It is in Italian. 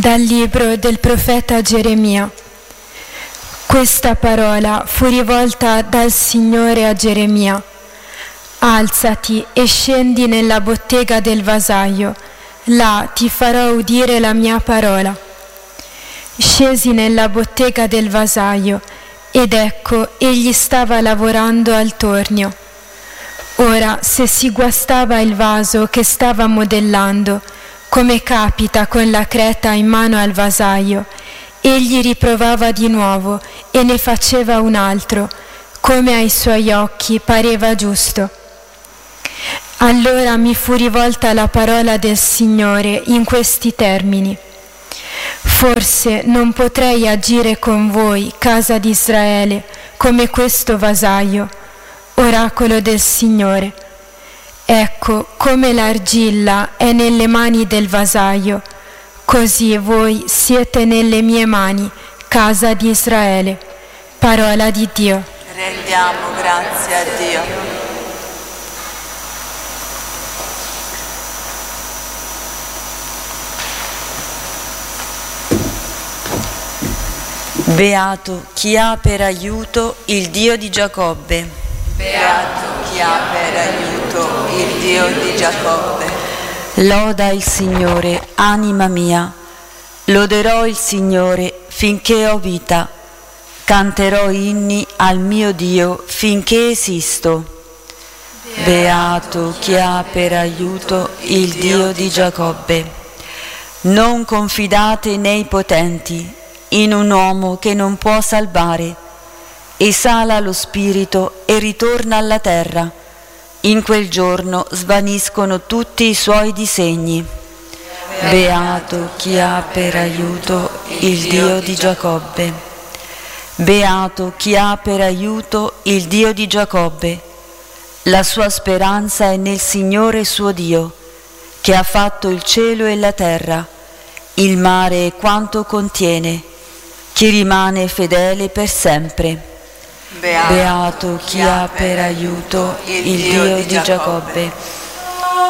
Dal libro del profeta Geremia. Questa parola fu rivolta dal Signore a Geremia. Alzati e scendi nella bottega del vasaio, là ti farò udire la mia parola. Scesi nella bottega del vasaio, ed ecco, egli stava lavorando al tornio. Ora, se si guastava il vaso che stava modellando, come capita con la creta in mano al vasaio, egli riprovava di nuovo e ne faceva un altro, come ai suoi occhi pareva giusto. Allora mi fu rivolta la parola del Signore in questi termini: forse non potrei agire con voi, casa di Israele, come questo vasaio, oracolo del Signore. Ecco, come l'argilla è nelle mani del vasaio, così voi siete nelle mie mani, casa di Israele. Parola di Dio. Rendiamo grazie a Dio. Beato chi ha per aiuto il Dio di Giacobbe. Beato chi ha per aiuto il Dio di Giacobbe. Loda il Signore, anima mia. Loderò il Signore finché ho vita. Canterò inni al mio Dio finché esisto. Beato chi ha per aiuto il Dio di Giacobbe. Non confidate nei potenti, in un uomo che non può salvare. Esala lo spirito e ritorna alla terra. In quel giorno svaniscono tutti i suoi disegni. Beato chi ha per aiuto il Dio di Giacobbe. Beato chi ha per aiuto il Dio di Giacobbe. La sua speranza è nel Signore suo Dio, che ha fatto il cielo e la terra, il mare e quanto contiene, chi rimane fedele per sempre. Beato chi ha per aiuto il Dio di Giacobbe.